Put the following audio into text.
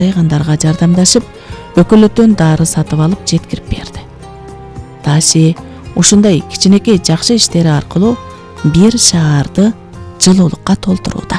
карайгандарга жардамдашып, өкөлөтөн дары сатып алып жеткирип берди. Даси ушундай кичинекей жакшы иштери аркылуу бир шаарды жылуулукка толтурууда.